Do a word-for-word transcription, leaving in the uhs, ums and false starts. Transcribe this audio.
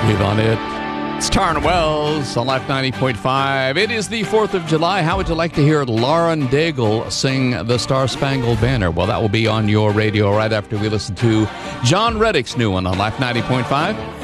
Breathe on it. It's Taryn Wells on Life ninety point five. It is the fourth of July. How would you like to hear Lauren Daigle sing the Star Spangled Banner? Well, that will be on your radio right after we listen to John Reddick's new one on Life ninety point five.